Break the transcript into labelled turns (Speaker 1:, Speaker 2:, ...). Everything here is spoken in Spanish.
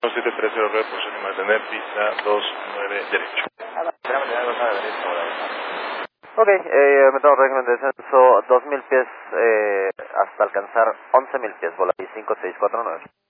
Speaker 1: 730 red, posición de mantener, pista 29 derecho.
Speaker 2: Ok, metamos régimen de descenso 2000 pies hasta alcanzar 11.000 pies, Volaris 5649.